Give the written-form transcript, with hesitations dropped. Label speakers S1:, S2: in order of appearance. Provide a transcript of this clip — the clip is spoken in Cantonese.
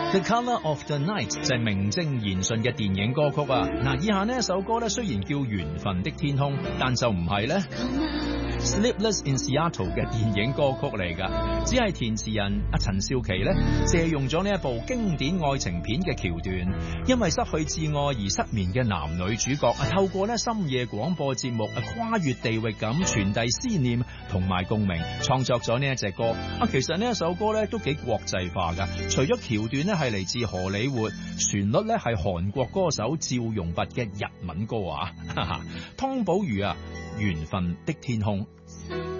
S1: The Color of the Night 就係名正言順嘅電影歌曲啊！嗱，以下呢一首歌咧，雖然叫緣分的天空，但就唔係咧 Sleepless in Seattle 嘅電影歌曲嚟㗎，只係填詞人阿陳少琪咧借用咗呢一部經典愛情片嘅橋段，因為失去摯愛而失眠嘅男女主角透過咧深夜廣播節目跨越地域咁傳遞思念同埋共鳴，創作咗呢一隻歌。其實呢一首歌咧都幾國際化㗎，除咗橋段咧係嚟自荷里活，旋律咧係韓國歌手趙容弼嘅日文歌啊！湯寶如啊，緣分的天空。